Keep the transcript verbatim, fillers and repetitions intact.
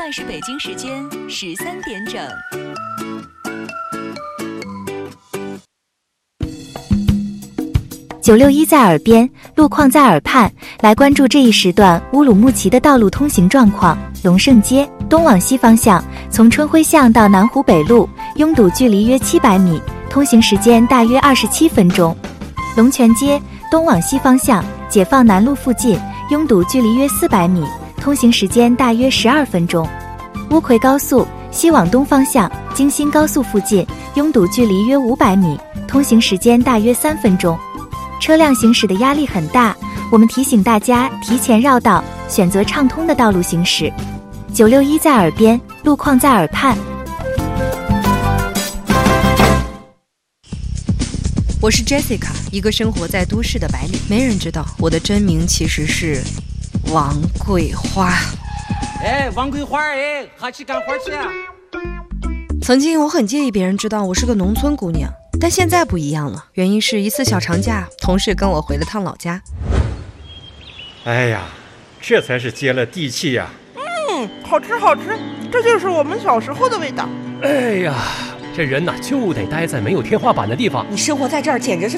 在是北京时间十三点整。 九六一在耳边，路况在耳畔，来关注这一时段乌鲁木齐的道路通行状况。龙胜街东往西方向，从春晖巷到南湖北路，拥堵距离约七百米，通行时间大约二十七分钟。龙泉街东往西方向，解放南路附近，拥堵距离约四百米，通行时间大约十二分钟。乌奎高速西往东方向，京新高速附近，拥堵距离约五百米，通行时间大约三分钟。车辆行驶的压力很大，我们提醒大家提前绕道，选择畅通的道路行驶。九六一在耳边，路况在耳畔。 我是 Jessica， 一个生活在都市的白领。没人知道我的真名其实是王桂花。 哎，王桂花，哎，哈去干活去啊！ 曾经我很介意别人知道我是个农村姑娘，但现在不一样了。原因是一次小长假，同事跟我回了趟老家。 哎呀，这才是接了地气呀！ 嗯，好吃好吃，这就是我们小时候的味道。 哎呀，这人呐就得待在没有天花板的地方。 你生活在这儿简直是